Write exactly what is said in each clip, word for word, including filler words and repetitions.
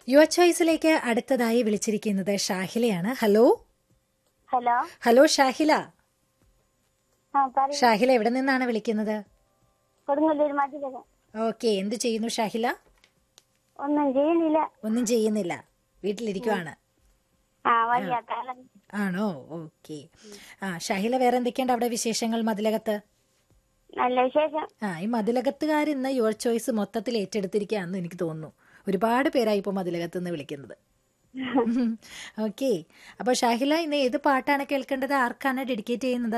Your ചോയ്സിലേക്ക് അടുത്തതായി വിളിച്ചിരിക്കുന്നത് ഷാഹിലയാണ്. Hello hello hello Shahila. ആ പറയൂ. ഷാഹില എവിടെ നിന്നാണ് വിളിക്കുന്നത്? കൊടുങ്ങല്ലൂർ മതിലകം. ഓക്കെ, എന്ത് ചെയ്യുന്നു ഷാഹില? ഒന്നും ചെയ്യുന്നില്ല. ഒന്നും ചെയ്യുന്നില്ല, വീട്ടിലിരിക്കുവാണ്. ആ വലിയ കാലം. ആണോ? ഓക്കെ. ആ ഷാഹില, വേറെ എന്തൊക്കെയുണ്ട് അവിടെ വിശേഷങ്ങൾ മതിലകത്ത്? നല്ല വിശേഷം. ആ ഈ മതിലകത്തുകാർ ഇന്ന് യുവർ ചോയ്സ് മൊത്തത്തിൽ ഏറ്റെടുത്തിരിക്കുകയാണെന്ന് എനിക്ക് തോന്നുന്നു. ഒരുപാട് പേരായി ഇപ്പോൾ മതിലകത്ത് നിന്ന് വിളിക്കുന്നത്. ഓക്കെ, അപ്പൊ ഷാഹില ഇന്ന് ഏത് പാട്ടാണ് കേൾക്കേണ്ടത്? ആർക്കാണ് ഡെഡിക്കേറ്റ് ചെയ്യുന്നത്?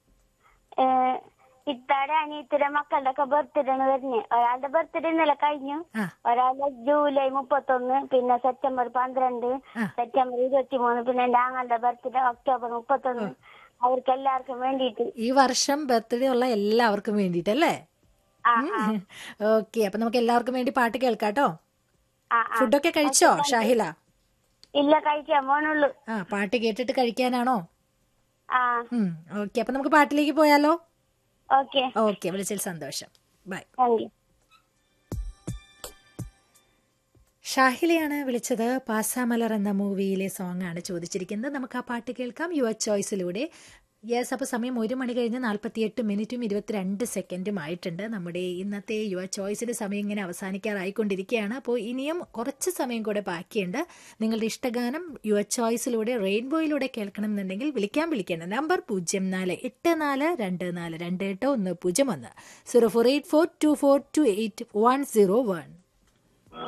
ഇത്താടെ അനിയത്തിയുടെ മക്കളുടെ ഒക്കെ ബർത്ത്ഡേ ആണ് വരുന്നത്. ഒരാളുടെ ബർത്ത്ഡേ ഇന്നലെ കഴിഞ്ഞു, ആ ഒരാളുടെ ജൂലൈ മുപ്പത്തൊന്ന്, പിന്നെ സെപ്റ്റംബർ പന്ത്രണ്ട്, ആ. സെപ്റ്റംബർ ഇരുപത്തി മൂന്ന്, പിന്നെ എന്റെ ആങ്ങളുടെ ബർത്ത്ഡേ ഒക്ടോബർ മുപ്പത്തൊന്ന്. അവർക്ക് എല്ലാവർക്കും വേണ്ടിയിട്ട് ഈ വർഷം ബർത്ത്ഡേ ഉള്ള എല്ലാവർക്കും വേണ്ടിട്ടല്ലേ? ആ ആ ഓക്കെ, അപ്പൊ നമുക്ക് എല്ലാവർക്കും വേണ്ടി പാട്ട് കേൾക്കാട്ടോ. ആ ആ. ഫുഡൊക്കെ കഴിച്ചോ ഷാഹില? ഇല്ല, കഴിക്കാൻ പോണുള്ളൂ. ആ പാട്ട് കേട്ടിട്ട് കഴിക്കാനാണോ? ആ ഓക്കെ, അപ്പൊ നമുക്ക് പാട്ടിലേക്ക് പോയാലോ? ഓക്കെ, ഓക്കെ, വിളിച്ചതിൽ സന്തോഷം. ബൈ. Thank you. ഷാഹിലയാണ് വിളിച്ചത്. പാസാമലർ എന്ന മൂവിയിലെ സോങ് ആണ് ചോദിച്ചിരിക്കുന്നത്. നമുക്ക് ആ പാട്ട് കേൾക്കാം യുവർ ചോയ്സിലൂടെ. യെസ്, അപ്പോൾ സമയം ഒരു മണി കഴിഞ്ഞ് നാൽപ്പത്തിയെട്ട് മിനിറ്റും ഇരുപത്തിരണ്ട് സെക്കൻഡും ആയിട്ടുണ്ട്. നമ്മുടെ ഇന്നത്തെ യുവർ ചോയ്സിന്റെ സമയം ഇങ്ങനെ അവസാനിക്കാറായിക്കൊണ്ടിരിക്കുകയാണ്. അപ്പോൾ ഇനിയും കുറച്ച് സമയം കൂടെ ബാക്കിയുണ്ട്. നിങ്ങളുടെ ഇഷ്ടഗാനം യുവർ ചോയ്സിലൂടെ റെയിൻബോയിലൂടെ കേൾക്കണം എന്നുണ്ടെങ്കിൽ വിളിക്കാൻ വിളിക്കേണ്ട നമ്പർ പൂജ്യം നാല് എട്ട് നാല് രണ്ട് നാല് രണ്ട് എട്ട് ഒന്ന് പൂജ്യം ഒന്ന് zero four eight four to four to eight one zero one.